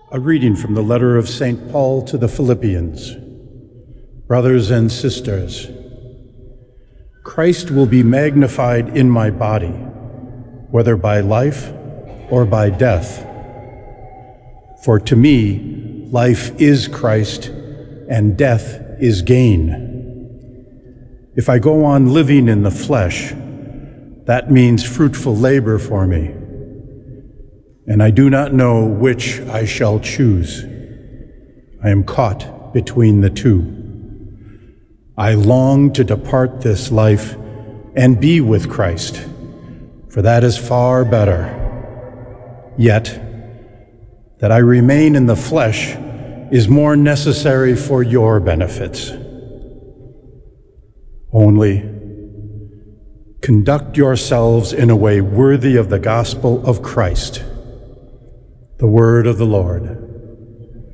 A reading from the letter of St. Paul to the Philippians. Brothers and sisters, Christ will be magnified in my body, whether by life or by death. For to me, life is Christ, and death is gain. If I go on living in the flesh, that means fruitful labor for me, and I do not know which I shall choose. I am caught between the two. I long to depart this life and be with Christ, for that is far better. Yet, that I remain in the flesh is more necessary for your benefits. Only, conduct yourselves in a way worthy of the gospel of Christ. The word of the Lord.